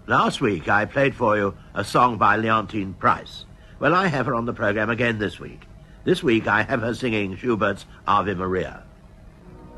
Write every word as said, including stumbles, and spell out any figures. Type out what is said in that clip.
Last week I played for you a song by Leontine Price. Well, I have her on the program again this week. This week I have her singing Schubert's Ave Maria.